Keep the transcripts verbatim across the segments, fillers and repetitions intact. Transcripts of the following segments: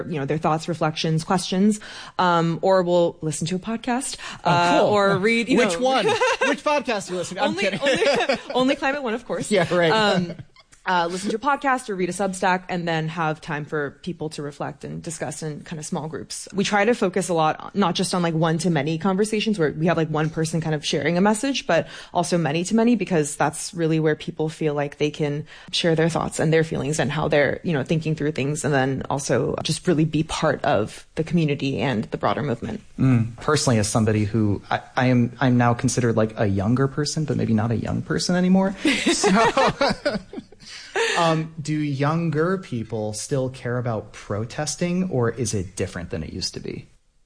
you know, their thoughts, reflections, questions, um, or we'll listen to a podcast, uh, oh, cool. or read, you Which know. one? Which podcast are you listening to? I'm only, kidding. only, only Climate One, of course. Yeah, right. Um, Uh, listen to a podcast or read a Substack, and then have time for people to reflect and discuss in kind of small groups. We try to focus a lot, not just on like one-to-many conversations where we have like one person kind of sharing a message, but also many-to-many, because that's really where people feel like they can share their thoughts and their feelings and how they're, you know, thinking through things, and then also just really be part of the community and the broader movement. Mm. Personally, as somebody who I, I am, I'm now considered like a younger person, but maybe not a young person anymore. So. Um, do younger people still care about protesting, or is it different than it used to be?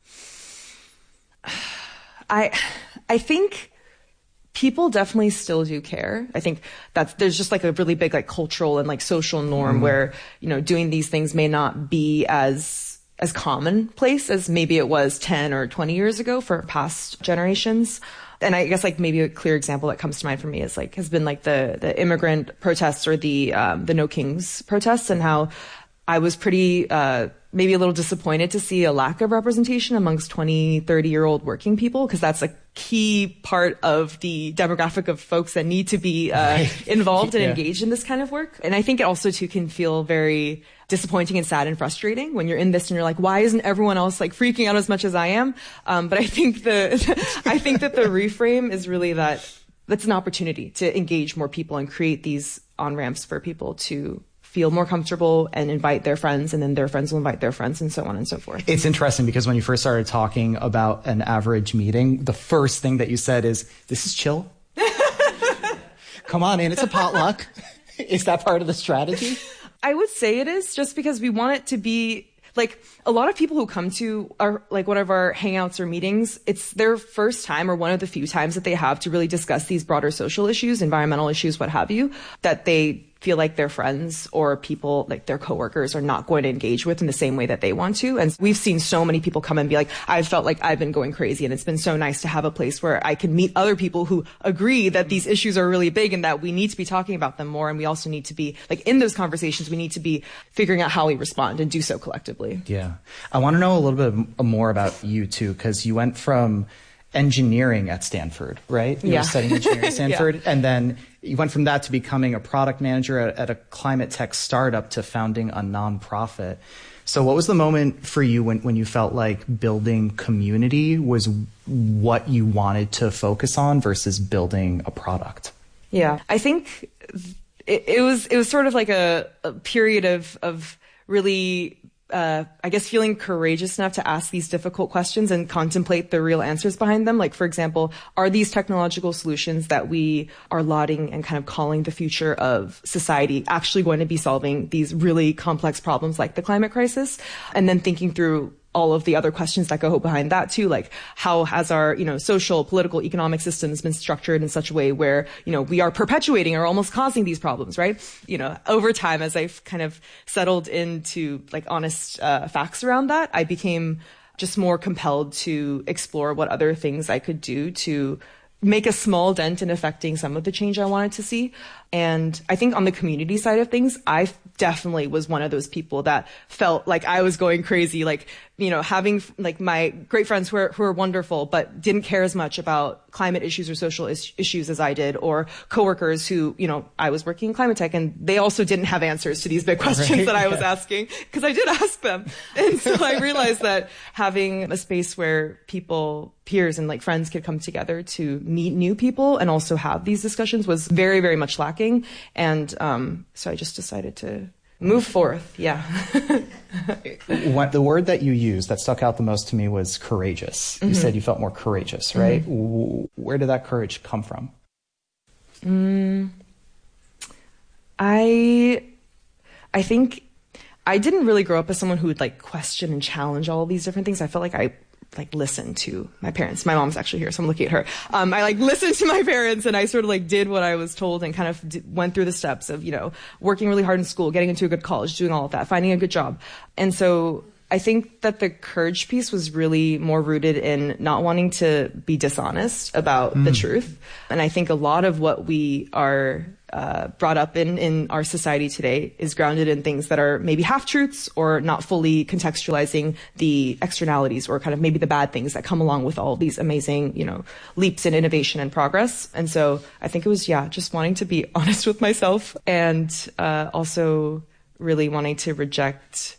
I, I think people definitely still do care. I think that's, there's just like a really big like cultural and like social norm mm. where, you know, doing these things may not be as, as commonplace as maybe it was ten or twenty years ago for past generations. And I guess like maybe a clear example that comes to mind for me is like, has been like the, the immigrant protests or the, um, the No Kings protests, and how I was pretty, uh, maybe a little disappointed to see a lack of representation amongst twenty, thirty year old working people, because that's a key part of the demographic of folks that need to be, uh, right. involved and yeah. engaged in this kind of work. And I think it also too can feel very disappointing and sad and frustrating when you're in this and you're like, why isn't everyone else like freaking out as much as I am? Um, but I think the, I think that the reframe is really that that's an opportunity to engage more people and create these on-ramps for people to feel more comfortable and invite their friends, and then their friends will invite their friends, and so on and so forth. It's interesting because when you first started talking about an average meeting, the first thing that you said is, this is chill. Come on in, it's a potluck. Is that part of the strategy? I would say it is, just because we want it to be like a lot of people who come to our, like one of our hangouts or meetings, it's their first time or one of the few times that they have to really discuss these broader social issues, environmental issues, what have you, that they feel like their friends or people, like their coworkers, are not going to engage with in the same way that they want to. And we've seen so many people come and be like, I felt like I've been going crazy, and it's been so nice to have a place where I can meet other people who agree that these issues are really big and that we need to be talking about them more. And we also need to be, like, in those conversations, we need to be figuring out how we respond and do so collectively. Yeah. I want to know a little bit more about you too, because you went from engineering at Stanford, right? You yeah. were studying engineering at Stanford. yeah. And then you went from that to becoming a product manager at, at a climate tech startup to founding a nonprofit. So what was the moment for you when, when you felt like building community was what you wanted to focus on versus building a product? Yeah, I think it, it was it was sort of like a, a period of of really Uh, I guess feeling courageous enough to ask these difficult questions and contemplate the real answers behind them. Like, for example, are these technological solutions that we are lauding and kind of calling the future of society actually going to be solving these really complex problems like the climate crisis? And then thinking through all of the other questions that go behind that too, like how has our, you know, social, political, economic systems been structured in such a way where, you know, we are perpetuating or almost causing these problems, right? You know, over time, as I've kind of settled into like honest uh, facts around that, I became just more compelled to explore what other things I could do to make a small dent in affecting some of the change I wanted to see. And I think on the community side of things, I definitely was one of those people that felt like I was going crazy, like, you know, having like my great friends who are, who are wonderful, but didn't care as much about climate issues or social is- issues as I did, or coworkers who, you know, I was working in climate tech and they also didn't have answers to these big questions right, that I was yeah. asking, because I did ask them. And so I realized that having a space where people, peers and like friends could come together to meet new people and also have these discussions was very, very much lacking. And um, so I just decided to move forth. Yeah. What, the word that you used that stuck out the most to me was courageous. You mm-hmm. said you felt more courageous, right? Mm-hmm. Where did that courage come from? Mm, I, I think I didn't really grow up as someone who would like question and challenge all of these different things. I felt like I like listen to my parents. My mom's actually here, so I'm looking at her. Um, I like listened to my parents and I sort of like did what I was told and kind of d- went through the steps of, you know, working really hard in school, getting into a good college, doing all of that, finding a good job. And so I think that the courage piece was really more rooted in not wanting to be dishonest about mm. the truth. And I think a lot of what we are uh, brought up in in our society today is grounded in things that are maybe half-truths or not fully contextualizing the externalities or kind of maybe the bad things that come along with all these amazing, you know, leaps in innovation and progress. And so I think it was, yeah, just wanting to be honest with myself and uh, also really wanting to reject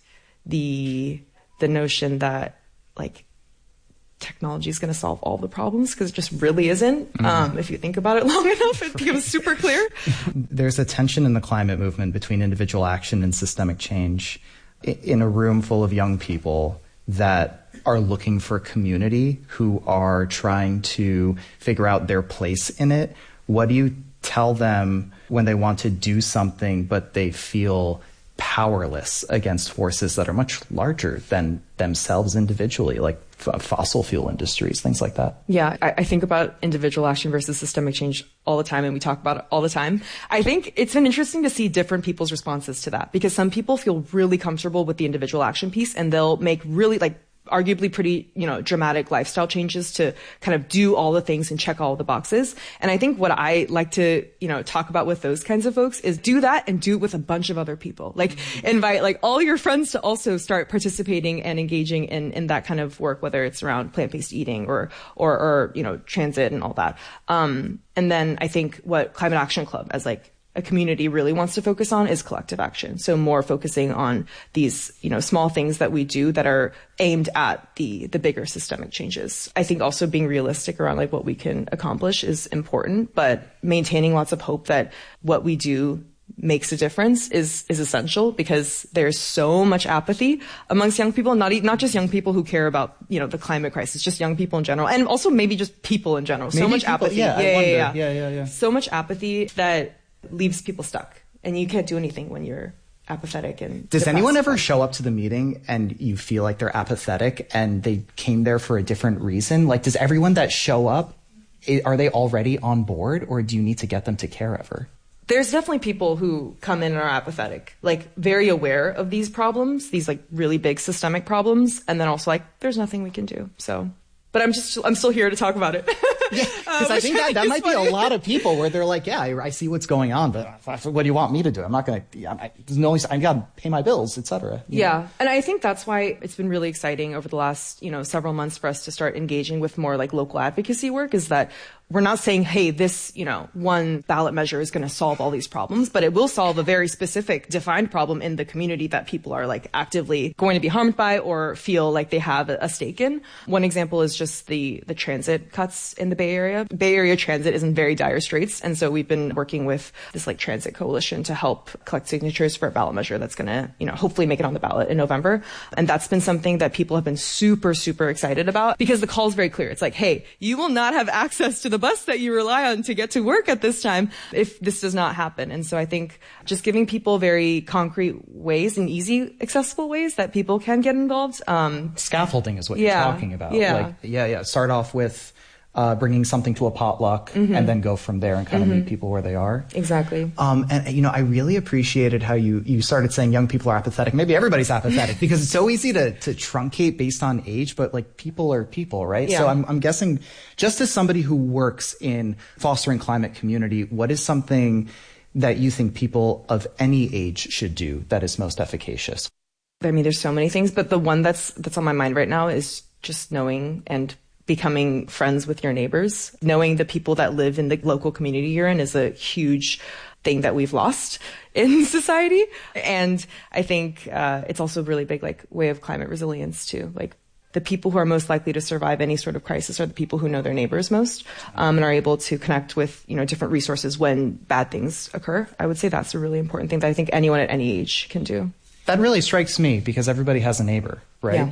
the the notion that like technology is going to solve all the problems, because it just really isn't. Mm. Um, if you think about it long enough, it becomes super clear. There's a tension in the climate movement between individual action and systemic change in a room full of young people that are looking for community, who are trying to figure out their place in it. What do you tell them when they want to do something, but they feel powerless against forces that are much larger than themselves individually, like f- fossil fuel industries, things like that? Yeah, I, I think about individual action versus systemic change all the time, and we talk about it all the time. I think it's been interesting to see different people's responses to that, because some people feel really comfortable with the individual action piece, and they'll make really like arguably pretty, you know, dramatic lifestyle changes to kind of do all the things and check all the boxes. And I think what I like to, you know, talk about with those kinds of folks is do that and do it with a bunch of other people. Like invite like all your friends to also start participating and engaging in, in that kind of work, whether it's around plant-based eating or, or, or, you know, transit and all that. Um, and then I think what Climate Action Club as like a community really wants to focus on is collective action. So more focusing on these, you know, small things that we do that are aimed at the, the bigger systemic changes. I think also being realistic around like what we can accomplish is important, but maintaining lots of hope that what we do makes a difference is, is essential, because there's so much apathy amongst young people, not, not just young people who care about, you know, the climate crisis, just young people in general, and also maybe just people in general. Maybe so much people, apathy. Yeah, yeah, I wonder. yeah, yeah, yeah, yeah. So much apathy that leaves people stuck, and you can't do anything when you're apathetic and Does depressed. anyone ever show up to the meeting and you feel like they're apathetic and they came there for a different reason? Like, does everyone that show up, are they already on board, or do you need to get them to care ever? There's definitely people who come in and are apathetic, like very aware of these problems, these like really big systemic problems, and then also like, there's nothing we can do. So, but I'm just, I'm still here to talk about it. Yeah, because uh, I think that, that might funny. be a lot of people where they're like, yeah, I, I see what's going on, but what do you want me to do? I'm not going to, I, there's no, I got to pay my bills, et cetera. Yeah. Know? And I think that's why it's been really exciting over the last, you know, several months for us to start engaging with more like local advocacy work, is that we're not saying, hey, this, you know, one ballot measure is going to solve all these problems, but it will solve a very specific defined problem in the community that people are like actively going to be harmed by or feel like they have a stake in. One example is just the, the transit cuts in the Bay Area. Bay Area transit is in very dire straits. And so we've been working with this like transit coalition to help collect signatures for a ballot measure that's going to, you know, hopefully make it on the ballot in November. And that's been something that people have been super, super excited about, because the call is very clear. It's like, hey, you will not have access to the bus that you rely on to get to work at this time if this does not happen. And so I think just giving people very concrete ways and easy, accessible ways that people can get involved. Um, Scaffolding is what yeah, you're talking about. Yeah. Like, yeah, yeah. Start off with Uh, bringing something to a potluck, mm-hmm. and then go from there and kind of mm-hmm. meet people where they are. Exactly. Um, and, you know, I really appreciated how you, you started saying young people are apathetic. Maybe everybody's apathetic because it's so easy to, to truncate based on age, but like people are people, right? Yeah. So I'm, I'm guessing, just as somebody who works in fostering climate community, what is something that you think people of any age should do that is most efficacious? I mean, there's so many things, but the one that's, that's on my mind right now is just knowing and becoming friends with your neighbors. Knowing the people that live in the local community you're in is a huge thing that we've lost in society. And I think uh, it's also a really big like way of climate resilience too. Like the people who are most likely to survive any sort of crisis are the people who know their neighbors most, um, and are able to connect with, you know, different resources when bad things occur. I would say that's a really important thing that I think anyone at any age can do. That really strikes me, because everybody has a neighbor, right? Yeah.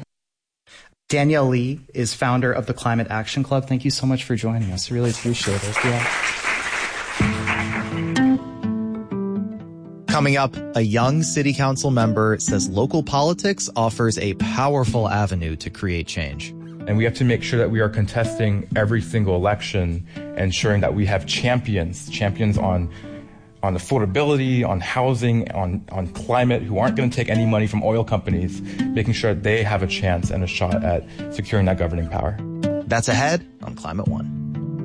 Danielle Lee is founder of the Climate Action Club. Thank you so much for joining us. Really appreciate it. Yeah. Coming up, a young city council member says local politics offers a powerful avenue to create change. And we have to make sure that we are contesting every single election, ensuring that we have champions, champions on on affordability, on housing, on, on climate, who aren't going to take any money from oil companies, making sure that they have a chance and a shot at securing that governing power. That's ahead on Climate One.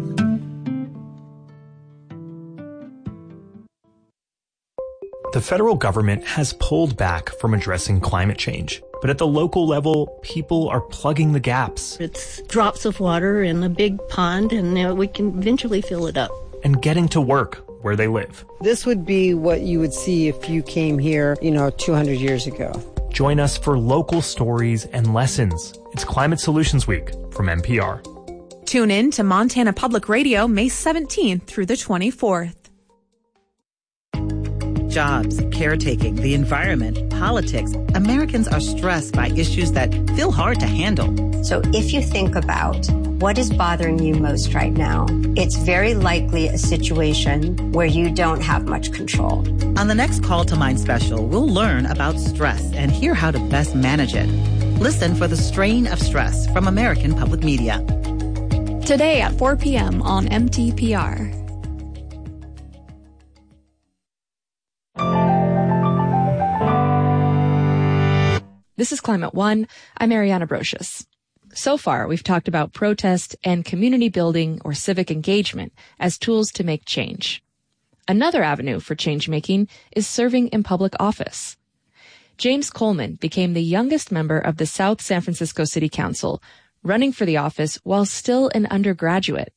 The federal government has pulled back from addressing climate change. But at the local level, people are plugging the gaps. It's drops of water in a big pond, and uh, we can eventually fill it up. And getting to work where they live. This would be what you would see if you came here, you know, two hundred years ago. Join us for local stories and lessons. It's Climate Solutions Week from N P R. Tune in to Montana Public Radio May seventeenth through the twenty-fourth. Jobs, caretaking, the environment, politics. Americans are stressed by issues that feel hard to handle. So if you think about what is bothering you most right now, it's very likely a situation where you don't have much control. On the next Call to Mind special, we'll learn about stress and hear how to best manage it. Listen for The Strain of Stress from American Public Media. Today at four p.m. on M T P R. This is Climate One. I'm Ariana Brocious. So far, we've talked about protest and community building or civic engagement as tools to make change. Another avenue for change making is serving in public office. James Coleman became the youngest member of the South San Francisco City Council, running for the office while still an undergraduate.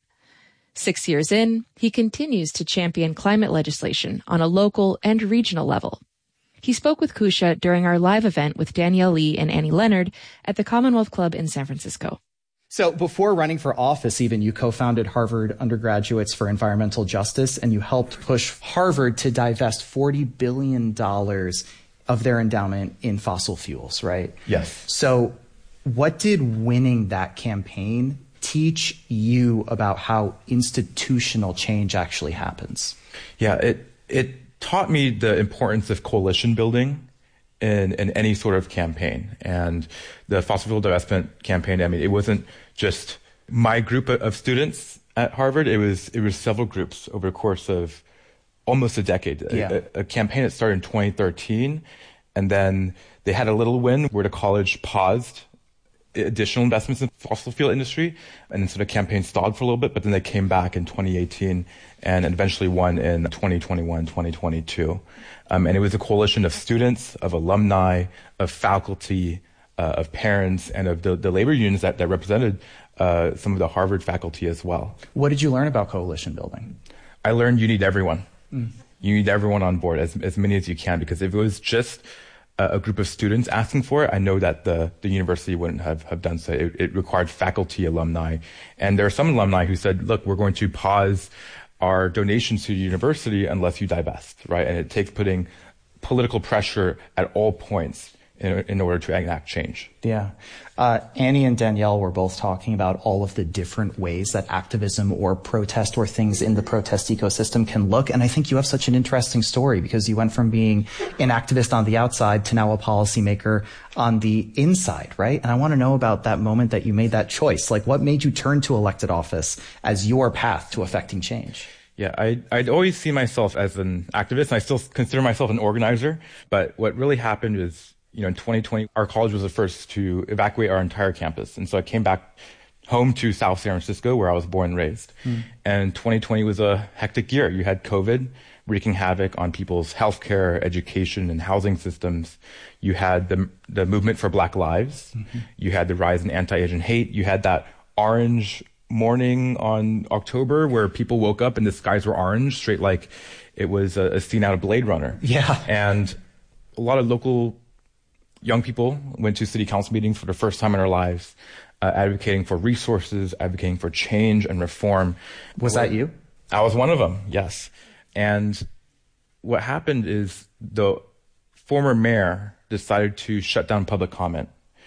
Six years in, he continues to champion climate legislation on a local and regional level. He spoke with Kusha during our live event with Danielle Lee and Annie Leonard at the Commonwealth Club in San Francisco. So before running for office, even, you co-founded Harvard Undergraduates for Environmental Justice, and you helped push Harvard to divest forty billion dollars of their endowment in fossil fuels, right? Yes. So what did winning that campaign teach you about how institutional change actually happens? Yeah, it it taught me the importance of coalition building in, in any sort of campaign. And the fossil fuel divestment campaign, I mean, it wasn't just my group of students at Harvard. It was it was several groups over the course of almost a decade. Yeah. A, a campaign that started in twenty thirteen, and then they had a little win where the college paused additional investments in the fossil fuel industry, and so the campaign stalled for a little bit, but then they came back in twenty eighteen and eventually won in twenty twenty-one, twenty twenty-two. Um, and it was a coalition of students, of alumni, of faculty, uh, of parents, and of the, the labor unions that, that represented uh, some of the Harvard faculty as well. What did you learn about coalition building? I learned you need everyone. Mm. You need everyone on board, as, as many as you can, because if it was just a group of students asking for it, I know that the, the university wouldn't have, have done so. It, it required faculty, alumni. And there are some alumni who said, look, we're going to pause our donations to the university unless you divest, right? And it takes putting political pressure at all points in, in order to enact change. Yeah. Uh, Annie and Danielle were both talking about all of the different ways that activism or protest or things in the protest ecosystem can look. And I think you have such an interesting story because you went from being an activist on the outside to now a policymaker on the inside, right? And I want to know about that moment that you made that choice. Like, what made you turn to elected office as your path to affecting change? Yeah, I, I'd always see myself as an activist, and I still consider myself an organizer. But what really happened is, you know, in twenty twenty, our college was the first to evacuate our entire campus. And so I came back home to South San Francisco, where I was born and raised. Mm. And twenty twenty was a hectic year. You had COVID wreaking havoc on people's healthcare, education, and housing systems. You had the the movement for Black Lives. Mm-hmm. You had the rise in anti-Asian hate. You had that orange morning on October where people woke up and the skies were orange, straight like it was a, a scene out of Blade Runner. Yeah. And a lot of local young people went to city council meetings for the first time in their lives, uh, advocating for resources, advocating for change and reform. Was that you? I was one of them, yes. And what happened is the former mayor decided to shut down public comment,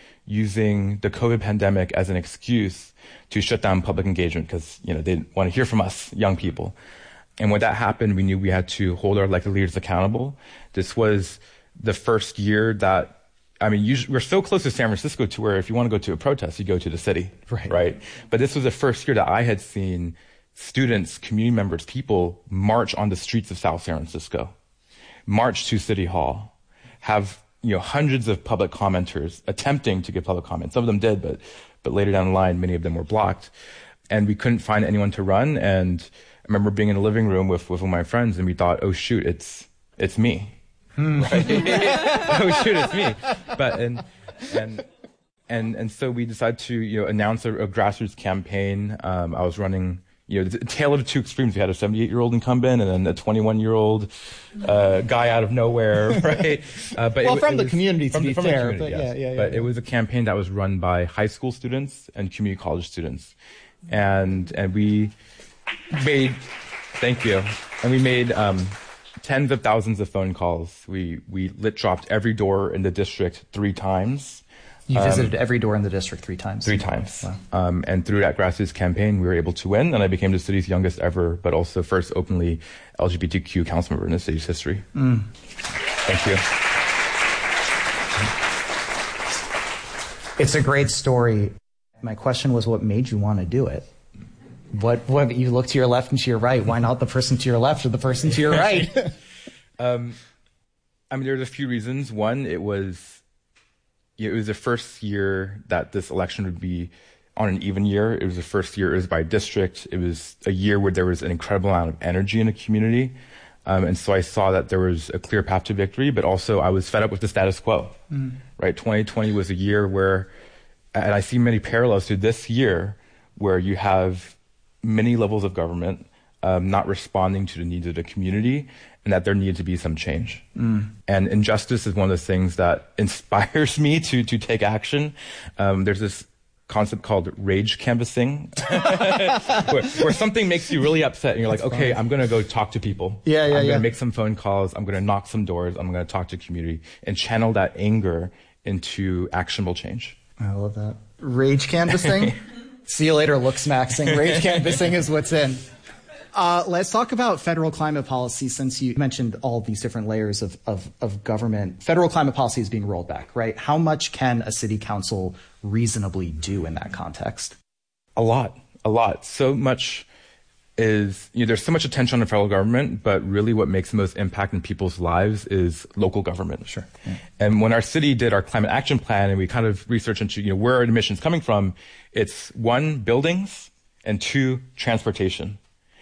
using the COVID pandemic as an excuse to shut down public engagement because, you know, they didn't want to hear from us, young people. And when that happened, we knew we had to hold our elected leaders accountable. This was the first year that, I mean, usually, we're so close to San Francisco to where if you want to go to a protest, you go to the city, right? right? But this was the first year that I had seen students, community members, people march on the streets of South San Francisco, march to City Hall, have, you know, hundreds of public commenters attempting to give public comment. Some of them did, but, but later down the line, many of them were blocked. And we couldn't find anyone to run. And I remember being in the living room with, with one of my friends, and we thought, oh shoot, it's, it's me. Hmm. Right? Oh shoot, it's me. But, and, and, and, and so we decided to, you know, announce a, a grassroots campaign. Um, I was running, you know, the tale of the two extremes. We had a seventy-eight-year-old incumbent and then a twenty-one-year-old uh, guy out of nowhere, right? Uh, but well, it, from it the was, community, to from, be from fair. The community, but yes. yeah, yeah, But yeah. it was a campaign that was run by high school students and community college students. And and we made, thank you, and we made um, tens of thousands of phone calls. We, we lit dropped every door in the district three times. You Um, visited every door in the district three times? Three times. Wow. Um, and through that grassroots campaign, we were able to win, and I became the city's youngest ever, but also first openly L G B T Q council member in the city's history. Mm. Thank you. It's a great story. My question was, what made you want to do it? What, what, you look to your left and to your right. Why not the person to your left or the person to your right? um, I mean, there's a few reasons. One, it was, it was the first year that this election would be on an even year. It was the first year it was by district. It was a year where there was an incredible amount of energy in the community. Um, and so I saw that there was a clear path to victory, but also I was fed up with the status quo, mm. right? twenty twenty was a year where, and I see many parallels to this year, where you have many levels of government um, not responding to the needs of the community, and that there needed to be some change. Mm. And injustice is one of the things that inspires me to to take action. Um, there's this concept called rage canvassing, where, where something makes you really upset, and you're like, okay, I'm going to go talk to people. Yeah, yeah, I'm going to yeah. make some phone calls. I'm going to knock some doors. I'm going to talk to community and channel that anger into actionable change. I love that. Rage canvassing. See you later, looks maxing. Rage canvassing is what's in. Uh, let's talk about federal climate policy, since you mentioned all these different layers of, of, of government. Federal climate policy is being rolled back, right? How much can a city council reasonably do in that context? A lot, a lot. So much is, you know, there's so much attention on the federal government, but really what makes the most impact in people's lives is local government. Sure. Yeah. And when our city did our climate action plan and we kind of researched into, you know, where are emissions coming from, it's one, buildings, and two, transportation.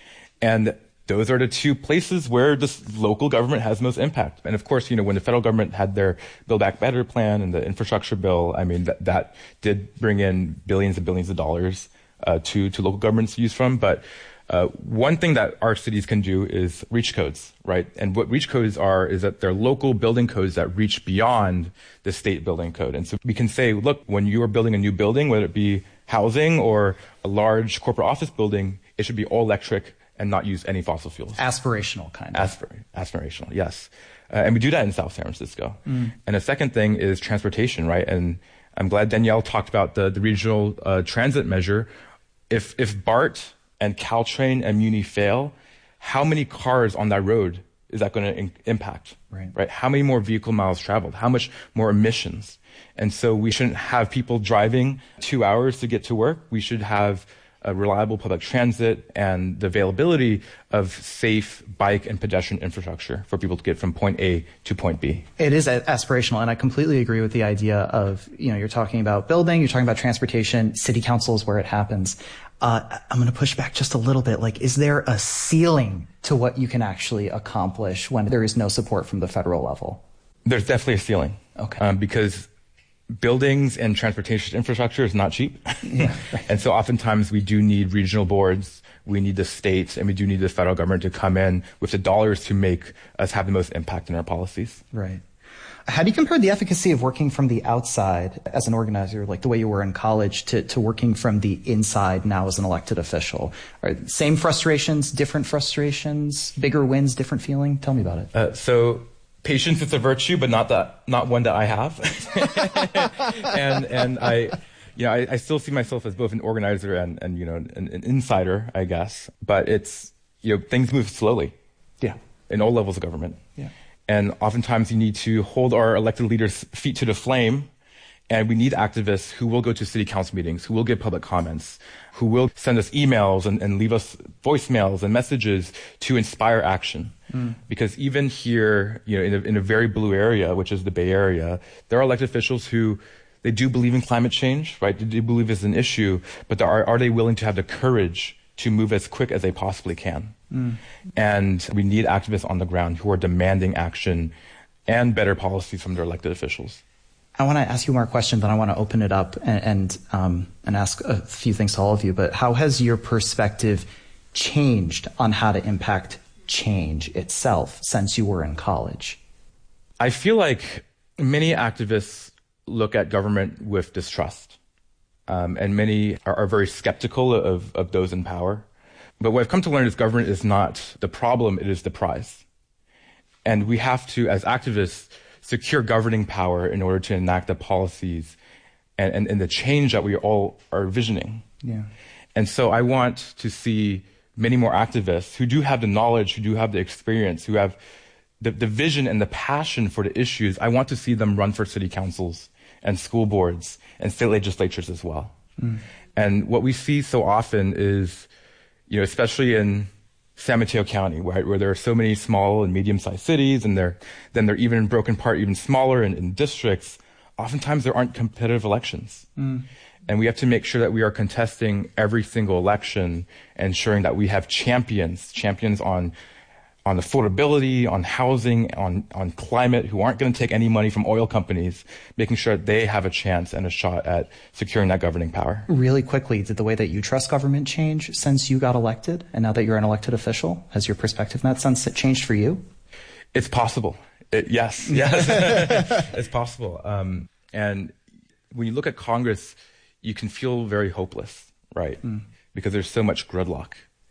And those are the two places where this local government has most impact. And of course, you know, when the federal government had their Build Back Better plan and the infrastructure bill, I mean, that, that did bring in billions and billions of dollars uh, to, to local governments to use from. But uh, one thing that our cities can do is reach codes, right? And what reach codes are is that they're local building codes that reach beyond the state building code. And so we can say, look, when you are building a new building, whether it be housing or a large corporate office building, it should be all electric and not use any fossil fuels. Aspirational, kind of. Aspir- aspirational, yes. Uh, and we do that in South San Francisco. Mm. And the second thing is transportation, right? And I'm glad Danielle talked about the, the regional uh, transit measure. If if BART and Caltrain and Muni fail, how many cars on that road is that going to in- impact? Right. Right? How many more vehicle miles traveled? How much more emissions? And so we shouldn't have people driving two hours to get to work. We should have a reliable public transit and the availability of safe bike and pedestrian infrastructure for people to get from point A to point B. It is aspirational, and I completely agree with the idea of, you know, you're talking about building, you're talking about transportation, city council is where it happens. Uh, I'm going to push back just a little bit. Like, is there a ceiling to what you can actually accomplish when there is no support from the federal level? There's definitely a ceiling. Okay. Um, because buildings and transportation infrastructure is not cheap. Yeah. And so oftentimes we do need regional boards, we need the states, and we do need the federal government to come in with the dollars to make us have the most impact in our policies. Right. How do you compare the efficacy of working from the outside as an organizer, like the way you were in college, to, to working from the inside now as an elected official? Are same frustrations, different frustrations, bigger wins, different feeling? Tell me about it. Uh, so patience is a virtue, but not that, not one that I have. and and I, you know, I, I still see myself as both an organizer and, and you know, an, an insider, I guess. But it's, you know, things move slowly. Yeah. In all levels of government. Yeah. And oftentimes you need to hold our elected leaders' feet to the flame And we need activists who will go to city council meetings, who will give public comments, who will send us emails and, and leave us voicemails and messages to inspire action. Mm. Because even here, you know, in a, in a very blue area, which is the Bay Area, there are elected officials who, they do believe in climate change, right? They do believe it's an issue, but are, are they willing to have the courage to move as quick as they possibly can? Mm. And we need activists on the ground who are demanding action and better policies from their elected officials. I want to ask you more questions, then I want to open it up and and, um, and ask a few things to all of you. But how has your perspective changed on how to impact change itself since you were in college? I feel like many activists look at government with distrust, um, and many are, are very skeptical of, of those in power. But what I've come to learn is government is not the problem, it is the prize. And we have to, as activists, secure governing power in order to enact the policies and, and, and the change that we all are visioning. Yeah. And so I want to see many more activists who do have the knowledge, who do have the experience, who have the, the vision and the passion for the issues. I want to see them run for city councils and school boards and state legislatures as well. Mm. And what we see so often is, you know, especially in San Mateo County, right, where there are so many small and medium-sized cities, and they're, then they're even broken apart even smaller in, in districts, oftentimes there aren't competitive elections. Mm. And we have to make sure that we are contesting every single election, ensuring that we have champions, champions on on affordability, on housing, on, on climate, who aren't going to take any money from oil companies, making sure that they have a chance and a shot at securing that governing power. Really quickly, did the way that you trust government change since you got elected? And now that you're an elected official, has your perspective in that sense changed for you? It's possible. It, yes, yes. It's possible. Um, and when you look at Congress, you can feel very hopeless, right? Mm. Because there's so much gridlock.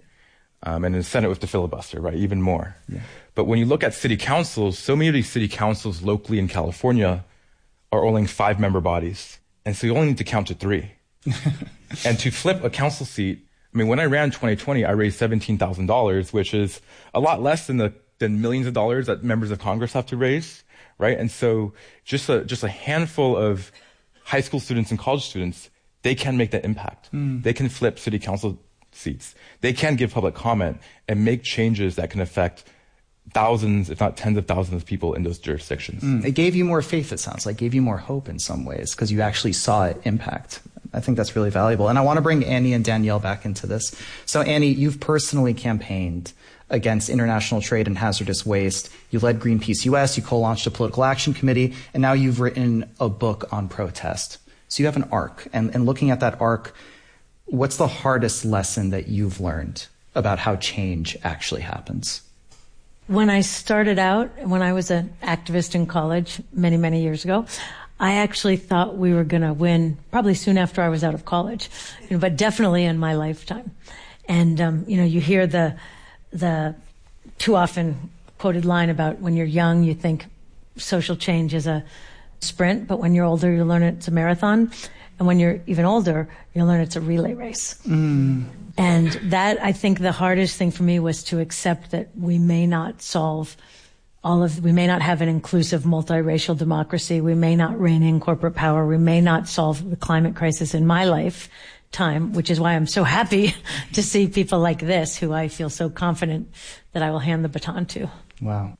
Um, and in the Senate with the filibuster, right, even more. Yeah. But when you look at city councils, so many of these city councils locally in California are only five-member bodies. And so you only need to count to three. And to flip a council seat, I mean, when I ran twenty twenty, I raised seventeen thousand dollars, which is a lot less than the than millions of dollars that members of Congress have to raise, right? And so just a, just a handful of high school students and college students, they can make that impact. Mm. They can flip city council seats. They can give public comment and make changes that can affect thousands, if not tens of thousands of people in those jurisdictions. Mm, it gave you more faith, it sounds like, gave you more hope in some ways because you actually saw it impact. I think that's really valuable. And I want to bring Annie and Danielle back into this. So Annie, you've personally campaigned against international trade and hazardous waste. You led Greenpeace U S, you co-launched a political action committee, and now you've written a book on protest. So you have an arc. And, and looking at that arc, what's the hardest lesson that you've learned about how change actually happens? When I started out, when I was an activist in college many, many years ago, I actually thought we were going to win probably soon after I was out of college, you know, but definitely in my lifetime. And, um, you know, you hear the, the too often quoted line about when you're young, you think social change is a sprint, but when you're older, you learn it's a marathon. And when you're even older, you'll learn it's a relay race. Mm. And that, I think the hardest thing for me was to accept that we may not solve all of, we may not have an inclusive multiracial democracy. We may not rein in corporate power. We may not solve the climate crisis in my lifetime, which is why I'm so happy to see people like this who I feel so confident that I will hand the baton to. Wow.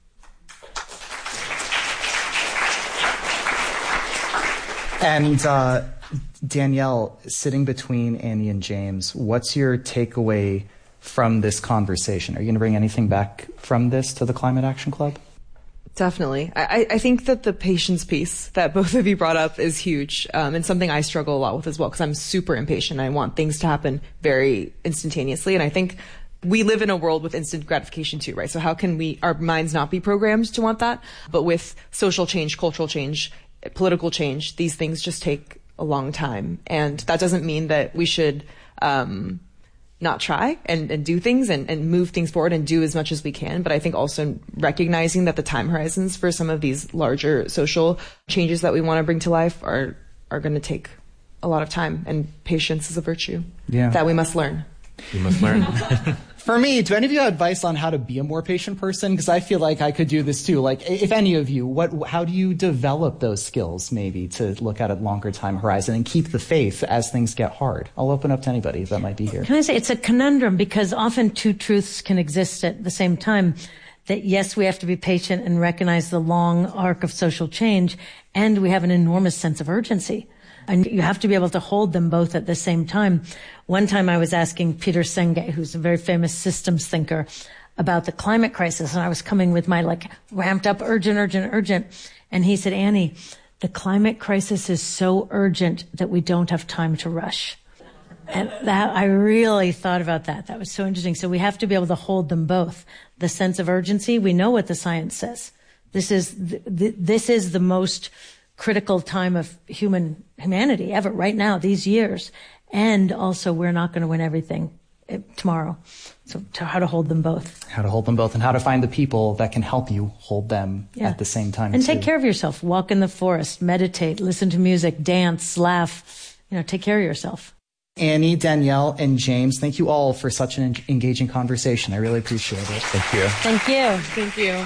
And, uh, Danielle, sitting between Annie and James, what's your takeaway from this conversation? Are you going to bring anything back from this to the Climate Action Club? Definitely. I, I think that the patience piece that both of you brought up is huge, um, and something I struggle a lot with as well, because I'm super impatient. I want things to happen very instantaneously, and I think we live in a world with instant gratification too, right? So how can we, our minds not be programmed to want that? But with social change, cultural change, political change, these things just take a long time. And that doesn't mean that we should um, not try and, and do things and, and move things forward and do as much as we can. But I think also recognizing that the time horizons for some of these larger social changes that we want to bring to life are, are going to take a lot of time. And patience is a virtue yeah. that we must learn. We must learn. For me, do any of you have advice on how to be a more patient person? Because I feel like I could do this too. Like, if any of you, what, how do you develop those skills maybe to look at a longer time horizon and keep the faith as things get hard? I'll open up to anybody that might be here. Can I say it's a conundrum because often two truths can exist at the same time. That yes, we have to be patient and recognize the long arc of social change, and we have an enormous sense of urgency. And you have to be able to hold them both at the same time. One time I was asking Peter Senge, who's a very famous systems thinker, about the climate crisis. And I was coming with my like ramped up urgent, urgent, urgent. And he said, Annie, the climate crisis is so urgent that we don't have time to rush. And that, I really thought about that. That was so interesting. So we have to be able to hold them both. The sense of urgency, we know what the science says. This is, th- th- this is the most critical time of human humanity ever right now, these years. And also we're not going to win everything tomorrow. So to how to hold them both. How to hold them both and how to find the people that can help you hold them yeah. at the same time. And too. take care of yourself. Walk in the forest, meditate, listen to music, dance, laugh, you know, take care of yourself. Annie, Danielle, and James, thank you all for such an engaging conversation. I really appreciate it. Thank you. Thank you. Thank you.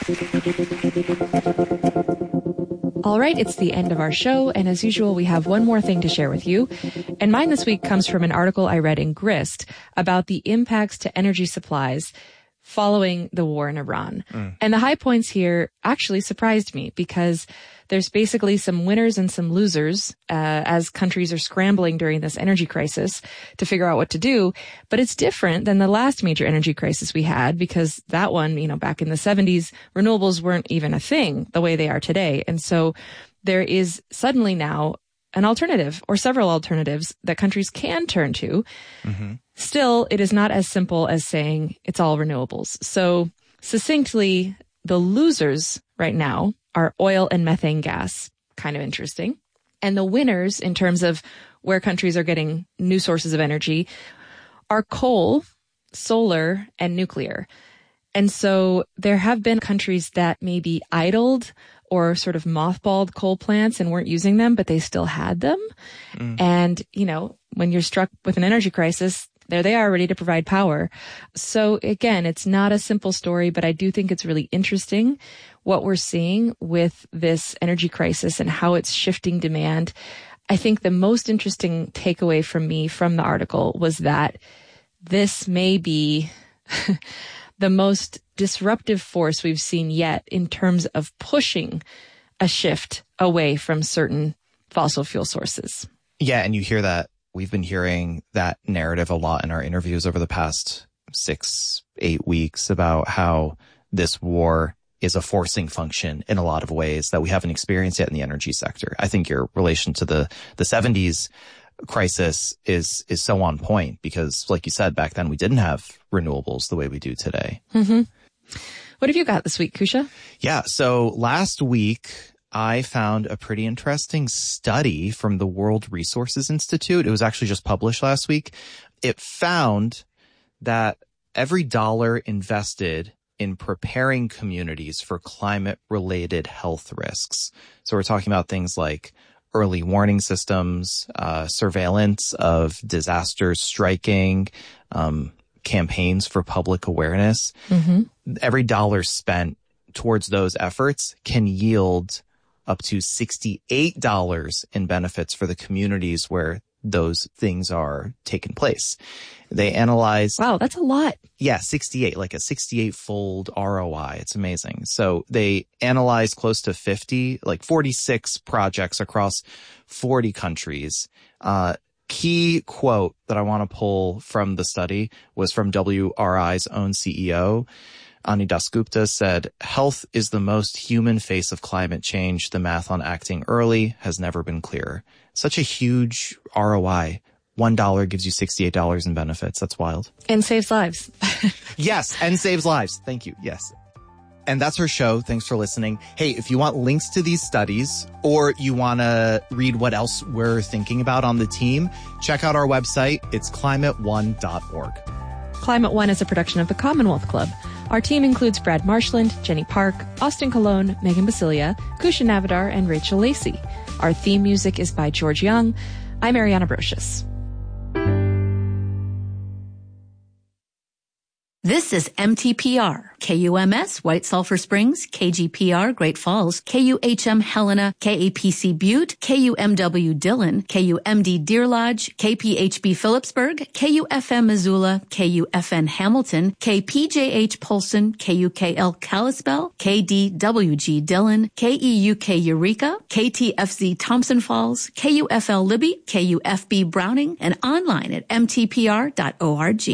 All right, it's the end of our show, and as usual, we have one more thing to share with you. And mine this week comes from an article I read in Grist about the impacts to energy supplies following the war in Iran. Mm. And the high points here actually surprised me because there's basically some winners and some losers uh, as countries are scrambling during this energy crisis to figure out what to do. But it's different than the last major energy crisis we had because that one, you know, back in the seventies, renewables weren't even a thing the way they are today. And so there is suddenly now an alternative or several alternatives that countries can turn to. Mm-hmm. Still, it is not as simple as saying it's all renewables. So succinctly, the losers right now are oil and methane gas. Kind of interesting. And the winners in terms of where countries are getting new sources of energy are coal, solar, and nuclear. And so there have been countries that maybe idled or sort of mothballed coal plants and weren't using them, but they still had them. Mm. And, you know, when you're struck with an energy crisis, there they are ready to provide power. So again, it's not a simple story, but I do think it's really interesting what we're seeing with this energy crisis and how it's shifting demand. I think the most interesting takeaway from me from the article was that this may be the most disruptive force we've seen yet in terms of pushing a shift away from certain fossil fuel sources. Yeah, and you hear that. We've been hearing that narrative a lot in our interviews over the past six, eight weeks about how this war is a forcing function in a lot of ways that we haven't experienced yet in the energy sector. I think your relation to the, the seventies crisis is, is so on point because, like you said, back then we didn't have renewables the way we do today. Mm-hmm. What have you got this week, Kusha? Yeah. So last week, I found a pretty interesting study from the World Resources Institute. It was actually just published last week. It found that every dollar invested in preparing communities for climate-related health risks. So we're talking about things like early warning systems, uh, surveillance of disasters striking, um, campaigns for public awareness. Mm-hmm. Every dollar spent towards those efforts can yield up to sixty-eight dollars in benefits for the communities where those things are taking place. They analyzed... Wow, that's a lot. Yeah, sixty-eight, like a sixty-eight-fold R O I. It's amazing. So they analyzed close to fifty, like forty-six projects across forty countries. Uh, key quote that I want to pull from the study was from W R I's own C E O. Ani Dasgupta said, "Health is the most human face of climate change. The math on acting early has never been clearer." Such a huge R O I. One dollar gives you sixty-eight dollars in benefits. That's wild. And saves lives. Yes, and saves lives. Thank you. Yes. And that's our show. Thanks for listening. Hey, if you want links to these studies or you want to read what else we're thinking about on the team, check out our website. It's climate one dot org. Climate One is a production of the Commonwealth Club. Our team includes Brad Marshland, Jenny Park, Austin Colon, Megan Basilia, Kusha Navidar, and Rachel Lacey. Our theme music is by George Young. I'm Ariana Brocious. This is M T P R, K U M S, White Sulphur Springs, K G P R, Great Falls, K U H M, Helena, K A P C, Butte, K U M W, Dillon, K U M D, Deer Lodge, K P H B, Phillipsburg, K U F M, Missoula, K U F N, Hamilton, K P J H, Polson, K U K L, Kalispell, K D W G, Dillon, K E U K, Eureka, K T F Z, Thompson Falls, K U F L, Libby, K U F B, Browning, and online at m t p r dot org.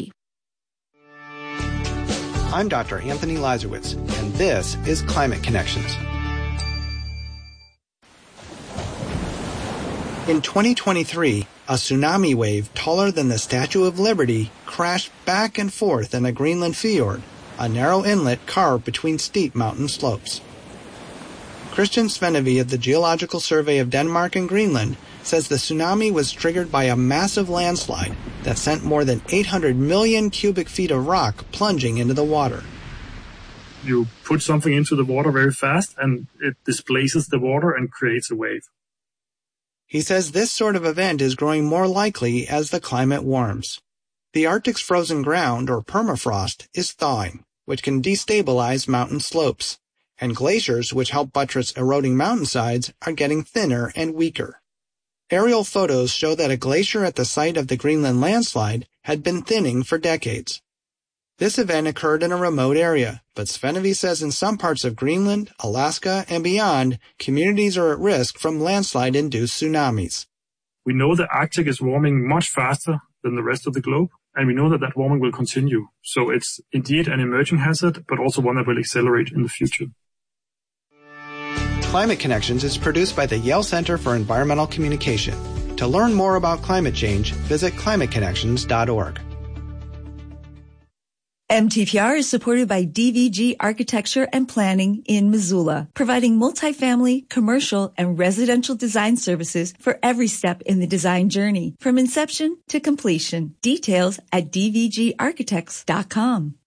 I'm Doctor Anthony Lazarowitz, and this is Climate Connections. In twenty twenty-three, a tsunami wave taller than the Statue of Liberty crashed back and forth in a Greenland fjord, a narrow inlet carved between steep mountain slopes. Christian Svenevy of the Geological Survey of Denmark and Greenland says the tsunami was triggered by a massive landslide that sent more than eight hundred million cubic feet of rock plunging into the water. You put something into the water very fast and it displaces the water and creates a wave. He says this sort of event is growing more likely as the climate warms. The Arctic's frozen ground, or permafrost, is thawing, which can destabilize mountain slopes, and glaciers, which help buttress eroding mountainsides, are getting thinner and weaker. Aerial photos show that a glacier at the site of the Greenland landslide had been thinning for decades. This event occurred in a remote area, but Svenevy says in some parts of Greenland, Alaska, and beyond, communities are at risk from landslide-induced tsunamis. We know the Arctic is warming much faster than the rest of the globe, and we know that that warming will continue. So it's indeed an emerging hazard, but also one that will accelerate in the future. Climate Connections is produced by the Yale Center for Environmental Communication. To learn more about climate change, visit climate connections dot org. M T P R is supported by D V G Architecture and Planning in Missoula, providing multifamily, commercial, and residential design services for every step in the design journey, from inception to completion. Details at d v g architects dot com.